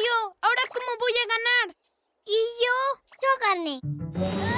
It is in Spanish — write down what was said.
Mario! ¿Ahora cómo voy a ganar? ¿Y yo? Yo gané.